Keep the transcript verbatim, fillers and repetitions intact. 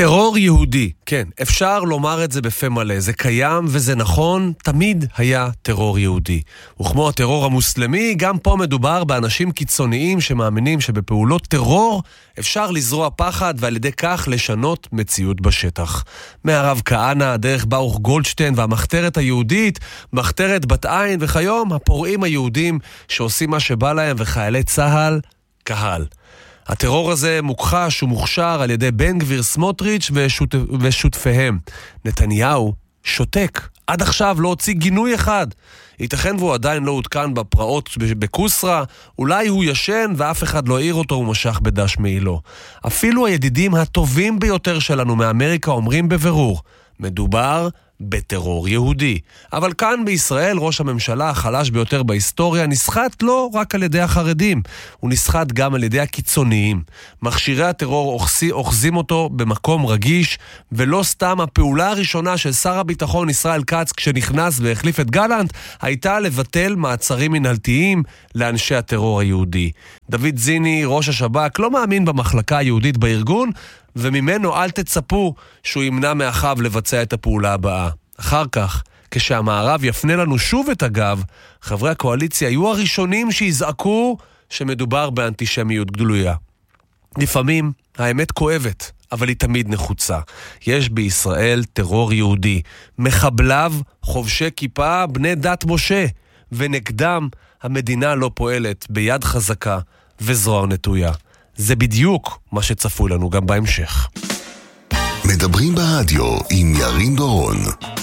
טרור יהודי, כן, אפשר לומר את זה בפה מלא, זה קיים וזה נכון, תמיד היה טרור יהודי. וכמו הטרור המוסלמי, גם פה מדובר באנשים קיצוניים שמאמינים שבפעולות טרור אפשר לזרוע פחד ועל ידי כך לשנות מציאות בשטח. מהרב כהנא, דרך ברוך גולדשטיין והמחתרת היהודית, מחתרת בת עין וכיום הפורעים היהודים שעושים מה שבא להם וחיילי צהל, קהל. הטרור הזה מוכחש ומוכשר על ידי בן גביר סמוטריץ' ושות... ושותפיהם. נתניהו שותק. עד עכשיו לא הוציא גינוי אחד. ייתכן והוא עדיין לא הותקן בפרעות בקוסרה, אולי הוא ישן ואף אחד לא העיר אותו ומשך בדש מעילו. אפילו הידידים הטובים ביותר שלנו מאמריקה אומרים בבירור, מדובר בטרור יהודי. אבל כאן בישראל ראש הממשלה החלש ביותר בהיסטוריה נסחט לא רק על ידי החרדים, הוא נסחט גם על ידי הקיצוניים. מכשירי הטרור אוחזים, אוחזים אותו במקום רגיש, ולא סתם הפעולה הראשונה של שר הביטחון ישראל כץ כשנכנס והחליף את גלנט, הייתה לבטל מעצרים מנהלתיים לאנשי הטרור היהודי. דוד זיני, ראש השב"כ, לא מאמין במחלקה היהודית בארגון, וממנו אל תצפו שהוא ימנע מאחיו לבצע את הפעולה הבאה. אחר כך, כשהמערב יפנה לנו שוב את הגב, חברי הקואליציה יהיו הראשונים שיזעקו שמדובר באנטישמיות גלויה. לפעמים האמת כואבת, אבל היא תמיד נחוצה. יש בישראל טרור יהודי, מחבליו חובשי כיפה בני דת משה, ונגדם המדינה לא פועלת ביד חזקה וזרוע נטויה. זה בדיוק מה שצפוי לנו גם בהמשך. מדברים ברדיו עם ירין דורון.